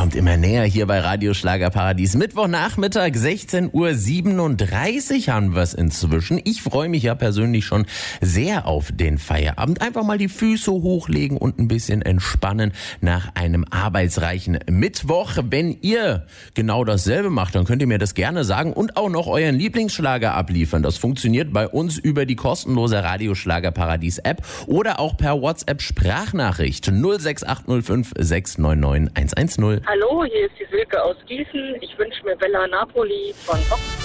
kommt immer näher hier bei Radio Schlagerparadies. Mittwochnachmittag, 16:37 Uhr haben wir es inzwischen. Ich freue mich ja persönlich schon sehr auf den Feierabend. Einfach mal die Füße hochlegen und ein bisschen entspannen nach einem arbeitsreichen Mittwoch. Wenn ihr genau dasselbe macht, dann könnt ihr mir das gerne sagen und auch noch euren Lieblingsschlager abliefern. Das funktioniert bei uns über die kostenlose Radio Schlagerparadies App oder auch per WhatsApp Sprachnachricht 06805 699 110. Hallo, hier ist die Silke aus Gießen. Ich wünsche mir Bella Napoli von Vox.